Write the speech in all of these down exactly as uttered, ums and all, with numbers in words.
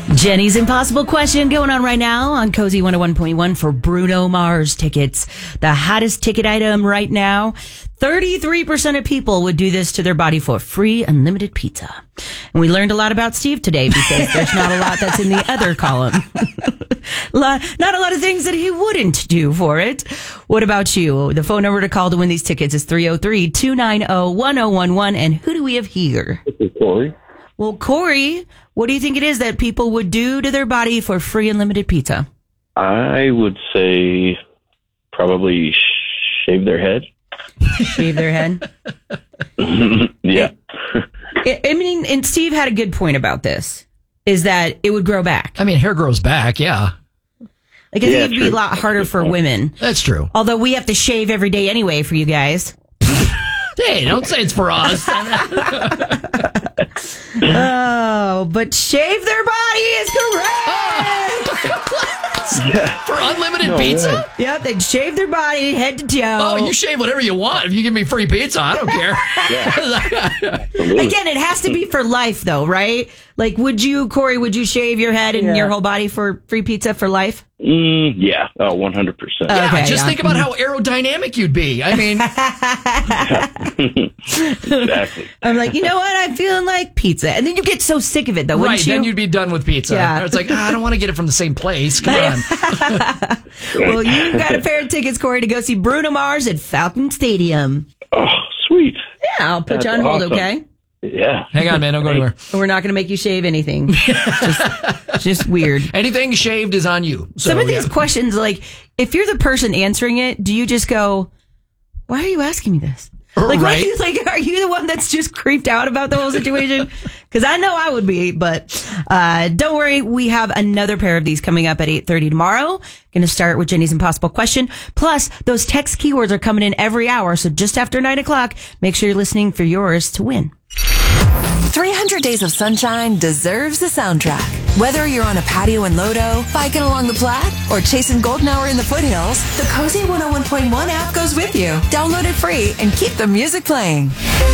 Jenny's Impossible Question going on right now on Cozy one oh one point one for Bruno Mars tickets. The hottest ticket item right now. thirty-three percent of people would do this to their body for free unlimited pizza. And we learned a lot about Steve today because there's not a lot that's in the other column. Not a lot of things that he wouldn't do for it. What about you? The phone number to call to win these tickets is three oh three, two nine oh, one oh one one. And who do we have here? This is Corey. Well, Corey, what do you think it is that people would do to their body for free unlimited pizza? I would say probably shave their head. Shave their head? Yeah. I, I mean, and Steve had a good point about this, is that it would grow back. I mean, hair grows back, yeah. Like, I think Yeah, it'd be true. a lot harder for women. That's true. Although we have to shave every day anyway for you guys. Hey, don't say it's for us. Oh, but shave their body is correct. Yeah. For unlimited No pizza? way. Yep, they'd shave their body head to toe. Oh, you shave whatever you want. If you give me free pizza, I don't care. Absolutely. Again, it has to be for life, though, right? Like, would you, Corey, would you shave your head and Yeah. your whole body for free pizza for life? Mm, yeah. Oh, one hundred percent. Yeah, Okay, just yeah. think about how aerodynamic you'd be. I mean, Exactly. I'm like, you know what? I'm feeling like pizza. And then you get so sick of it, though, right, wouldn't you? then you'd be done with pizza. Yeah. It's like, ah, I don't want to get it from the same place. Come on. Well, you got a pair of tickets, Corey, to go see Bruno Mars at Falcon Stadium. Oh, sweet. Yeah, I'll put That's you on hold, awesome. okay? Yeah. Hang on, man. Don't go anywhere. We're not going to make you shave anything. just, just weird. Anything shaved is on you. So, Some of these yeah. questions, like, if you're the person answering it, do you just go, why are you asking me this? Like, Right. what do you- like, are you the one that's just creeped out about the whole situation? Because I know I would be, but uh, don't worry. We have another pair of these coming up at eight thirty tomorrow. Going to start with Jenny's Impossible Question. Plus, those text keywords are coming in every hour. So just after nine o'clock, make sure you're listening for yours to win. three hundred Days of Sunshine deserves a soundtrack. Whether you're on a patio in Lodo, biking along the Platte, or chasing golden hour in the foothills, the Cozy one oh one point one app goes with you. Download it free and keep the music playing.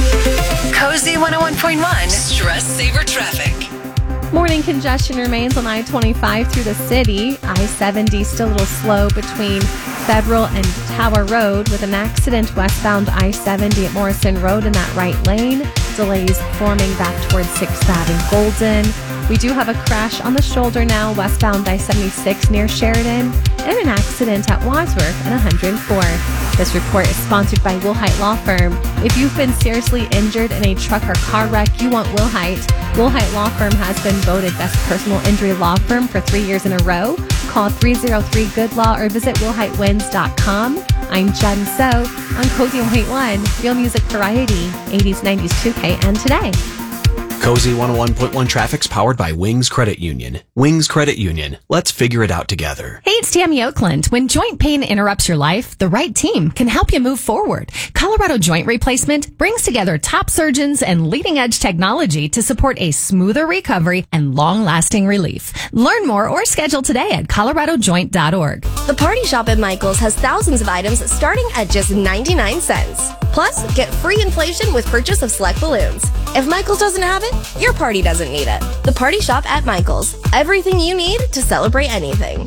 Cozy one oh one point one, Stress Saver Traffic. Morning congestion remains on I twenty-five through the city. I seventy still a little slow between Federal and Tower Road with an accident westbound I seventy at Morrison Road in that right lane. Delays forming back towards sixth Avenue and Golden. We do have a crash on the shoulder now westbound I seventy-six near Sheridan and an accident at Wadsworth and one hundred four. This report is sponsored by Wilhite Law Firm. If you've been seriously injured in a truck or car wreck, you want Wilhite. Wilhite Law Firm has been voted Best Personal Injury Law Firm for three years in a row. Call three oh three good law or visit wilhite wins dot com. I'm Jen So on Cozy one oh one, real music variety, eighties, nineties, two K, and today. Cozy one oh one point one traffic's powered by Wings Credit Union. Wings Credit Union. Let's figure it out together. Hey, it's Tammy Oakland. When joint pain interrupts your life, the right team can help you move forward. Colorado Joint Replacement brings together top surgeons and leading-edge technology to support a smoother recovery and long-lasting relief. Learn more or schedule today at colorado joint dot org. The Party Shop at Michael's has thousands of items starting at just ninety-nine cents. Plus, get free inflation with purchase of select balloons. If Michael's doesn't have it, your party doesn't need it. The Party Shop at Michael's. Everything you need to celebrate anything.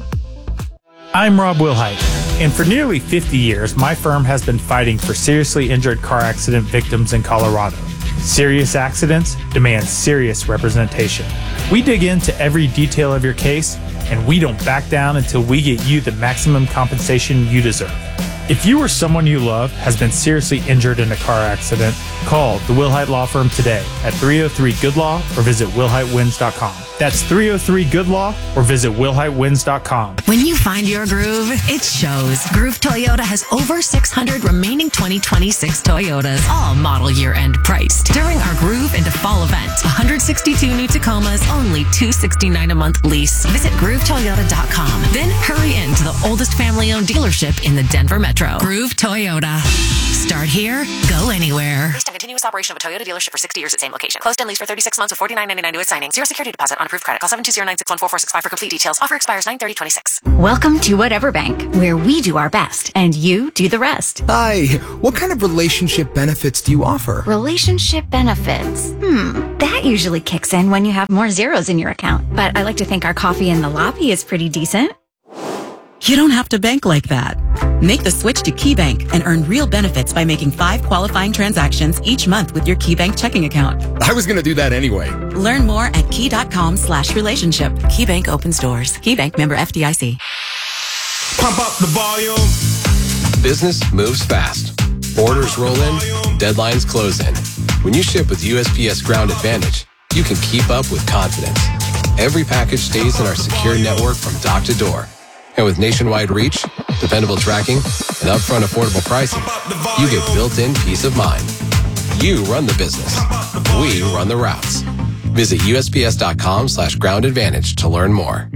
I'm Rob Wilhite, and for nearly fifty years, my firm has been fighting for seriously injured car accident victims in Colorado. Serious accidents demand serious representation. We dig into every detail of your case, and we don't back down until we get you the maximum compensation you deserve. If you or someone you love has been seriously injured in a car accident, call the Wilhite Law Firm today at three oh three good law or visit wilhite wins dot com. That's three oh three good law or visit wilhite wins dot com. When you find your groove, it shows. Groove Toyota has over six hundred remaining twenty twenty-six Toyotas, all model year end priced. During our Groove into Fall event, one hundred sixty-two new Tacomas, only two hundred sixty-nine dollars a month lease. Visit groove toyota dot com. Then hurry in to the oldest family owned dealership in the Denver metro Metro. Groove Toyota. Start here, go anywhere. Based on continuous operation of a Toyota dealership for sixty years at same location. Closed and leased for thirty-six months with forty-nine ninety-nine due at signing. Zero security deposit on approved credit. Call seven two zero nine six one four four six five for complete details. Offer expires nine thirty twenty-six. Welcome to Whatever Bank, where we do our best and you do the rest. Hi, what kind of relationship benefits do you offer? Relationship benefits. Hmm, that usually kicks in when you have more zeros in your account. But I like to think our coffee in the lobby is pretty decent. You don't have to bank like that. Make the switch to KeyBank and earn real benefits by making five qualifying transactions each month with your KeyBank checking account. I was going to do that anyway. Learn more at key.com slash relationship. KeyBank opens doors. KeyBank member F D I C. Pump up the volume. Business moves fast. Orders roll in, deadlines close in. When you ship with U S P S Ground Advantage, you can keep up with confidence. Every package stays in our secure network from dock to door. And with nationwide reach, dependable tracking, and upfront affordable pricing, you get built-in peace of mind. You run the business. We run the routes. Visit USPS.com slash ground advantage to learn more.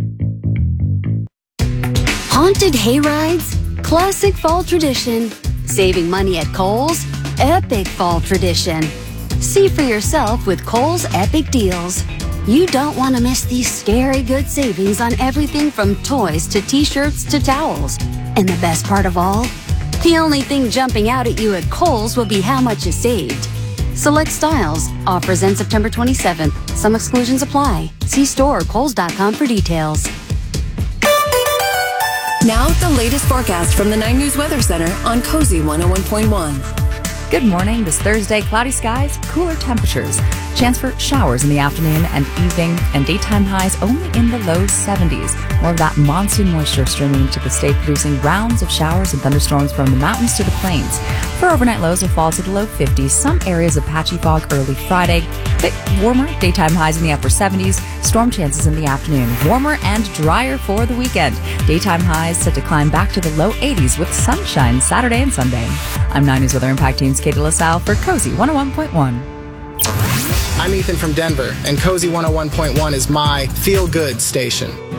Haunted hay rides, classic fall tradition. Saving money at Kohl's, epic fall tradition. See for yourself with Kohl's Epic Deals. You don't want to miss these scary good savings on everything from toys to t-shirts to towels. And the best part of all? The only thing jumping out at you at Kohl's will be how much you saved. Select styles. Offers end September twenty-seventh. Some exclusions apply. See store or kohls dot com for details. Now, the latest forecast from the nine News Weather Center on Cozy one oh one point one. Good morning. This Thursday, cloudy skies, cooler temperatures. Chance for showers in the afternoon and evening, and daytime highs only in the low seventies. More of that monsoon moisture streaming into the state, producing rounds of showers and thunderstorms from the mountains to the plains. For overnight lows will fall to the low fifties. Some areas of patchy fog early Friday. Bit warmer, daytime highs in the upper seventies. Storm chances in the afternoon. Warmer and drier for the weekend. Daytime highs set to climb back to the low eighties with sunshine Saturday and Sunday. I'm nine News Weather Impact Team's Katie LaSalle for Cozy one oh one point one. I'm Ethan from Denver, and Cozy one oh one point one is my feel-good station.